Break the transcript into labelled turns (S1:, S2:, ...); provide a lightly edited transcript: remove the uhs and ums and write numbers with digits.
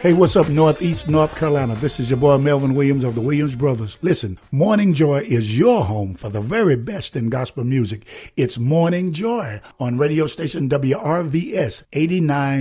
S1: Hey, what's up, Northeast North Carolina? This is your boy Melvin Williams of the Williams Brothers. Listen, Morning Joy is your home for the very best in gospel music. It's Morning Joy on radio station WRVS 89.